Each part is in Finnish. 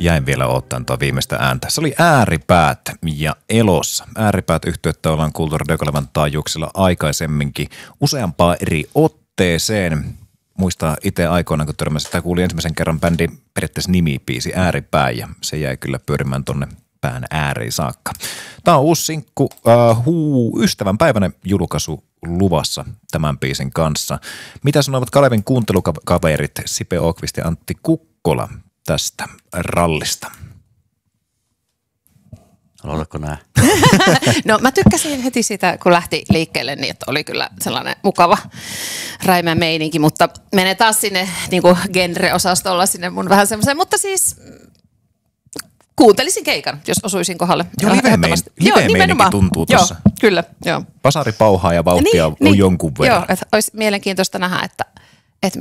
jäin vielä odottamaan tuo viimeistä ääntä. Se oli Ääripäät ja Elossa. Ääripäät -yhtyettä ollaan kuultu Radio Kalevan taajuuksilla aikaisemminkin useampaa eri otteeseen. Muistaa itse aikoinaan, kun törmäsin, tai kuuli ensimmäisen kerran bändin periaatteessa nimibiisi Ääripää, ja se jäi kyllä pyörimään tonne pään ääriin saakka. Tämä on uusi sinkku, ystävänpäiväinen julkaisu luvassa tämän biisin kanssa. Mitä sanoivat Kalevin kuuntelukaverit Sipe Åqvist ja Antti Kukkola tästä rallista? Aloitatko nää? No mä tykkäsin heti sitä, kun lähti liikkeelle, niin että oli kyllä sellainen mukava räimä meininki, mutta menee taas sinne niin kuin genre-osastolla sinne mun vähän semmoiseen, mutta siis kuuntelisin keikan, jos osuisin kohdalle. Joo, live-meininki tuntuu tuossa. Joo, kyllä, joo. Basari pauhaa ja vauhtia on jonkun verran. Joo, että olisi mielenkiintoista nähdä, että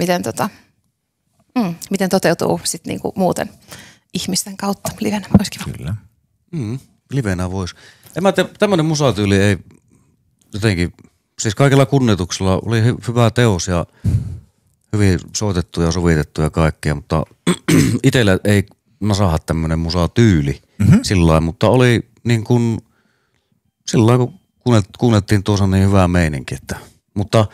miten toteutuu sitten niinku muuten ihmisten kautta livenä. Olisi kiva. Kyllä. Livenä voisi. En mä tiedä, tämmöinen musatyyli ei jotenkin, siis kaikilla kunnioituksella oli hyvä teos ja hyvin soitettu ja sovitettu ja kaikkea, mutta itsellä ei nasaha tämmöinen musatyyli sillä mutta oli niin kuin sillä kun kuunneltiin tuossa niin hyvää meininki, että, mutta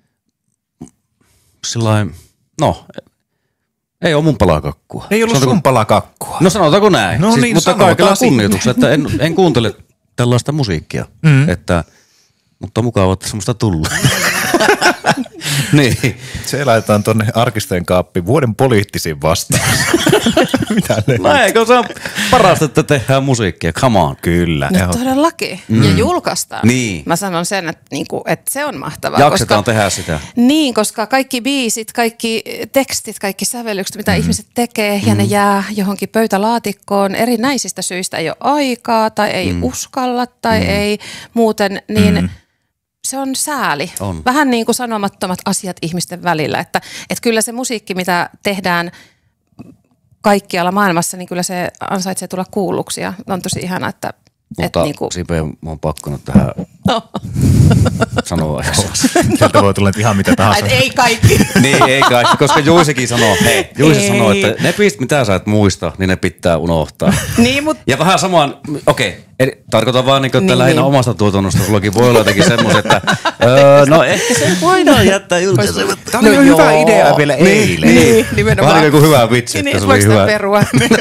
sillä no ei ole mun palakakkua. Ei ollut sun palakakkua. No sanotaanko näin. No siis, niin, mutta kaikilla kunnioituksella, että en kuuntele tällaista musiikkia, mutta mukavaa, että semmoista tullut. Niin. Se laitetaan tonne arkistojen kaappiin vuoden poliittisin vastaus. Mitä no eikö se on parasta, että tehdään musiikkia, come on. Kyllä. No todellakin. Ja julkaistaan. Niin. Mä sanon sen, että se on mahtavaa. Jaksetaan tehdä sitä. Niin, koska kaikki biisit, kaikki tekstit, kaikki sävellykset, mitä ihmiset tekee ja ne jää johonkin pöytälaatikkoon erinäisistä syistä, ei ole aikaa tai ei uskalla tai ei muuten, niin se on sääli. On. Vähän niin kuin sanomattomat asiat ihmisten välillä, että kyllä se musiikki, mitä tehdään kaikkialla maailmassa, niin kyllä se ansaitsee tulla kuulluksi ja on tosi ihana, että mutta Sipe, mä oon pakko nyt tähän sanoa. Sieltä voi tulla ihan mitä tahansa. Ei kaikki. Niin, ei kaikki, koska Juisekin sanoo, sanoo, että ne biisit, mitä sä et muista, niin ne pitää unohtaa. Niin, ja vähän samaan, tarkoitan vaan, että lähinnä omasta tuotannosta sullakin voi olla jotenkin semmoisen, että no ehkä se voidaan jättää julkaisematta. Tämä oli jo hyvä idea vielä eilen. Niin, nimenomaan. Vähän niin kuin hyvä vitsi, että se oli hyvä. Perua.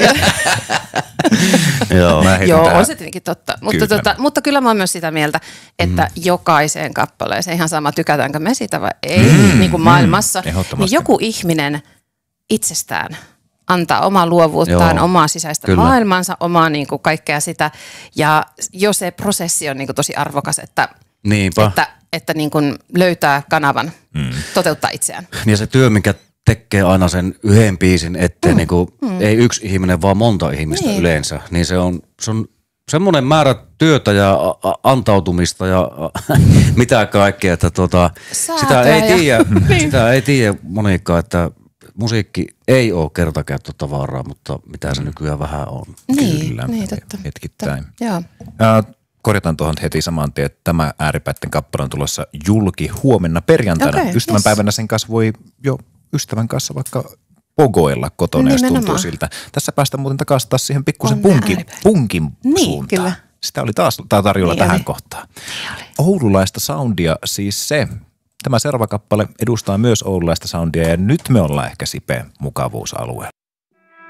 Joo, on se tietenkin totta. Mutta kyllä mä oon myös sitä mieltä, että jokaiseen kappaleeseen, ihan sama tykätäänkö me sitä vai ei, niin kuin maailmassa, niin joku ihminen itsestään antaa omaa luovuuttaan, omaa sisäistä maailmansa, omaa niin kuin kaikkea sitä. Ja jo se prosessi on niin kuin tosi arvokas, että niin kuin löytää kanavan toteuttaa itseään. Ja se työ, mikä tekee aina sen yhden biisin, ettei ei yksi ihminen, vaan monta ihmistä yleensä, niin se on semmoinen määrä työtä ja antautumista ja mitä kaikkea, että sitä ei tiedä monikaan, että musiikki ei ole kertakäyttötavaraa, mutta mitä se nykyään vähän on. Kyllä, niin totta. hetkittäin. Joo. Korjataan tuohon heti saman tien, että tämä Ääripäitten kappale on tulossa julki huomenna perjantaina. Ystävänpäivänä sen kanssa voi jo ystävän kanssa vaikka pogoilla kotona, jos tuntuu siltä. Tässä päästään muuten takaisin taas siihen pikkusen punkin suuntaan. Kyllä. Sitä oli taas tarjolla tähän kohtaan. Oululaista soundia siis se. Tämä seuraava kappale edustaa myös oululaista soundia ja nyt me ollaan ehkä Sipe mukavuusalueella.